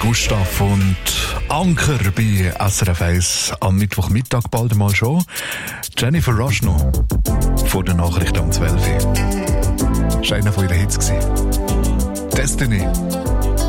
Gustav und Anker bei SRF 1 am Mittwochmittag bald mal schon. Jennifer Rush noch vor der Nachricht um 12 Uhr. Das war einer von ihren Hits. Destiny.